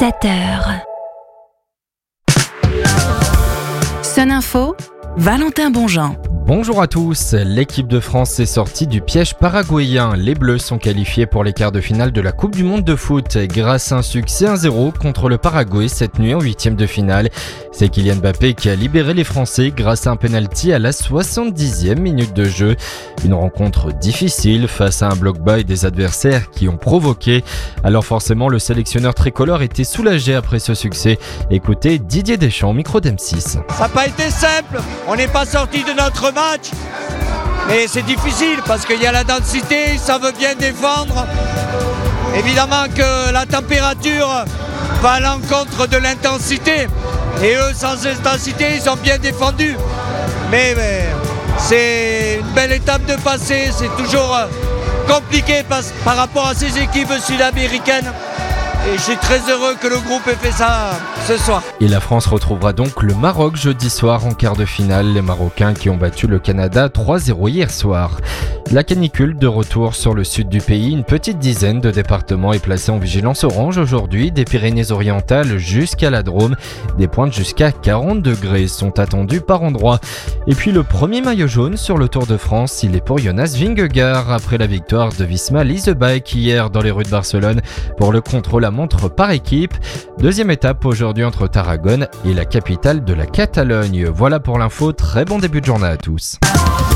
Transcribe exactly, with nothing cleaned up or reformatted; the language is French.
sept heures. Soninfo, Valentin Bonjean. Bonjour à tous, l'équipe de France est sortie du piège paraguayen. Les Bleus sont qualifiés pour les quarts de finale de la Coupe du Monde de foot grâce à un succès un zéro contre le Paraguay cette nuit en huitième de finale. C'est Kylian Mbappé qui a libéré les Français grâce à un penalty à la soixante-dixième minute de jeu. Une rencontre difficile face à un bloc bas et des adversaires qui ont provoqué. Alors forcément, le sélectionneur tricolore était soulagé après ce succès. Écoutez Didier Deschamps, micro d'M six. Ça n'a pas été simple, on n'est pas sorti de notre match, mais c'est difficile parce qu'il y a la densité, ça veut bien défendre. Évidemment que la température va à l'encontre de l'intensité, et eux sans intensité ils ont bien défendu. Mais, mais c'est une belle étape de passer, c'est toujours compliqué par, par rapport à ces équipes sud-américaines. Et je suis très heureux que le groupe ait fait ça ce soir. Et la France retrouvera donc le Maroc jeudi soir en quart de finale. Les Marocains qui ont battu le Canada trois zéro hier soir. La canicule de retour sur le sud du pays. Une petite dizaine de départements est placée en vigilance orange aujourd'hui. Des Pyrénées-Orientales jusqu'à la Drôme. Des pointes jusqu'à quarante degrés sont attendues par endroit. Et puis le premier maillot jaune sur le Tour de France, il est pour Jonas Vingegaard après la victoire de Visma Leasebike hier dans les rues de Barcelone pour le contrôle à montre par équipe. Deuxième étape aujourd'hui entre Tarragone et la capitale de la Catalogne. Voilà pour l'info, très bon début de journée à tous.